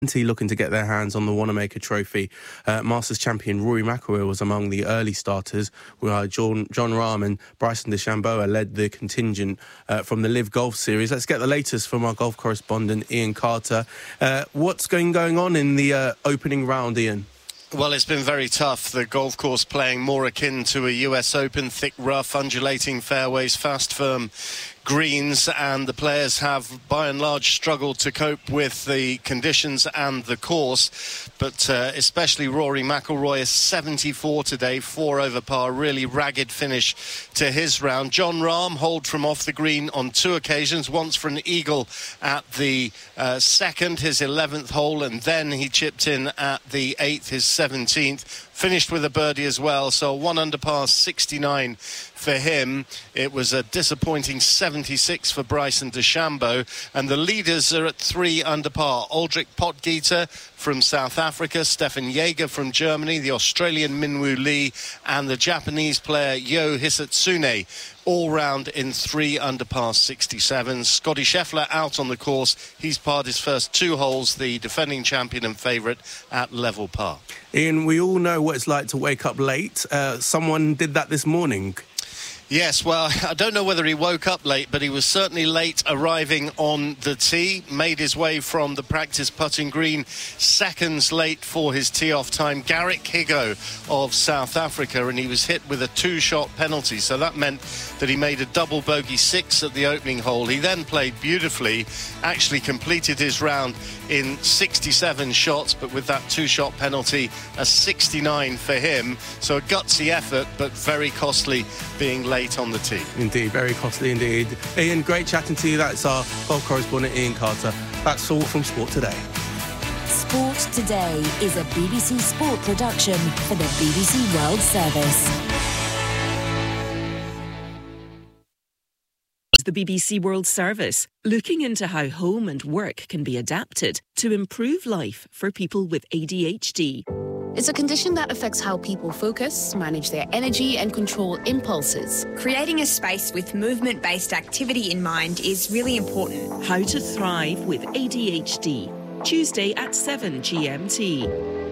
looking to get their hands on the Wanamaker Trophy. Masters champion Rory McIlroy was among the early starters, where Jon Rahm and Bryson DeChambeau led the contingent from the Live Golf Series. Let's get the latest from our golf correspondent, Ian Carter. What's going on in the opening round, Ian? Well, it's been very tough. The golf course playing more akin to a US Open, thick, rough, undulating fairways, fast, firm greens, and the players have by and large struggled to cope with the conditions and the course, but especially Rory McIlroy is 74 today, 4 over par, really ragged finish to his round. Jon Rahm holed from off the green on 2 occasions, once for an eagle at the second, his 11th hole, and then he chipped in at the 8th, his 17th, finished with a birdie as well, so 1 under par 69 for him. It was a disappointing 76 for Bryson DeChambeau, and the leaders are at 3 under par. Aldrich Potgieter from South Africa, Stefan Jaeger from Germany, the Australian Minwoo Lee, and the Japanese player Yo Hisatsune, all round in 3 under par 67. Scotty Scheffler out on the course. He's parred his first 2 holes, the defending champion and favourite, at level par. Ian, we all know what it's like to wake up late. Someone did that this morning. Yes, well, I don't know whether he woke up late, but he was certainly late arriving on the tee. Made his way from the practice putting green, seconds late for his tee-off time. Garrick Higo of South Africa, and he was hit with a 2-shot penalty. So that meant that he made a double bogey 6 at the opening hole. He then played beautifully, actually completed his round in 67 shots, but with that 2-shot penalty, a 69 for him. So a gutsy effort, but very costly being late on the tee. Indeed, very costly indeed. Ian, great chatting to you. That's our golf correspondent, Ian Carter. That's all from Sport Today. Sport Today is a BBC Sport production for the BBC World Service. The BBC World Service, looking into how home and work can be adapted to improve life for people with ADHD. It's a condition that affects how people focus, manage their energy and control impulses. Creating a space with movement-based activity in mind is really important. How to thrive with ADHD. Tuesday at 7 GMT.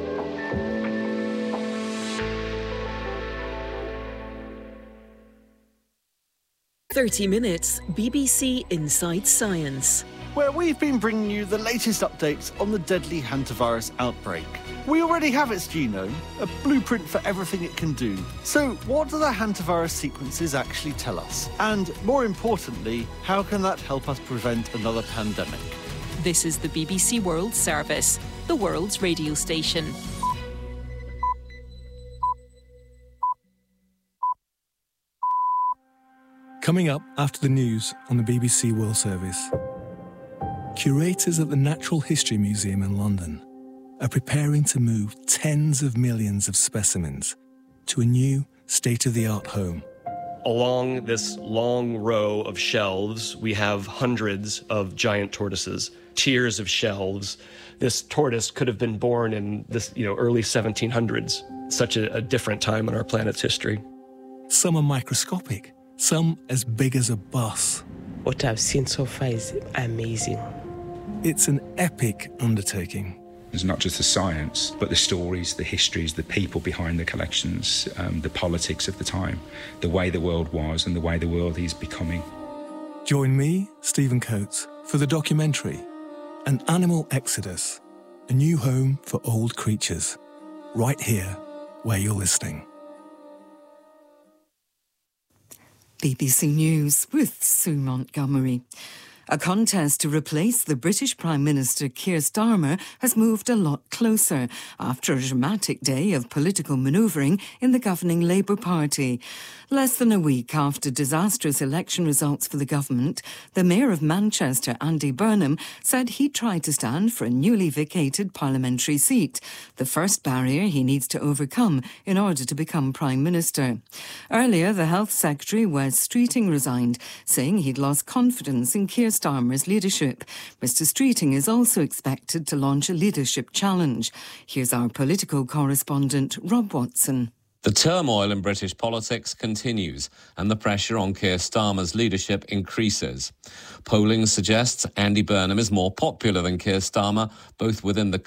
"30 Minutes, BBC Inside Science", where we've been bringing you the latest updates on the deadly hantavirus outbreak. We already have its genome, a blueprint for everything it can do. So what do the hantavirus sequences actually tell us? And more importantly, how can that help us prevent another pandemic? This is the BBC World Service, the world's radio station. Coming up after the news on the BBC World Service. Curators at the Natural History Museum in London are preparing to move tens of millions of specimens to a new state-of-the-art home. Along this long row of shelves, we have hundreds of giant tortoises, tiers of shelves. This tortoise could have been born in this, early 1700s. Such a different time in our planet's history. Some are microscopic, some as big as a bus. What I've seen so far is amazing. It's an epic undertaking. It's not just the science, but the stories, the histories, the people behind the collections, the politics of the time, the way the world was and the way the world is becoming. Join me, Stephen Coates, for the documentary, An Animal Exodus, a new home for old creatures, right here where you're listening. BBC News with Sue Montgomery. A contest to replace the British Prime Minister Keir Starmer has moved a lot closer after a dramatic day of political manoeuvring in the governing Labour Party. Less than a week after disastrous election results for the government, the Mayor of Manchester, Andy Burnham, said he'd try to stand for a newly vacated parliamentary seat, the first barrier he needs to overcome in order to become Prime Minister. Earlier, the Health Secretary, Wes Streeting, resigned, saying he'd lost confidence in Keir Starmer's leadership. Mr Streeting is also expected to launch a leadership challenge. Here's our political correspondent, Rob Watson. The turmoil in British politics continues and the pressure on Keir Starmer's leadership increases. Polling suggests Andy Burnham is more popular than Keir Starmer, both within the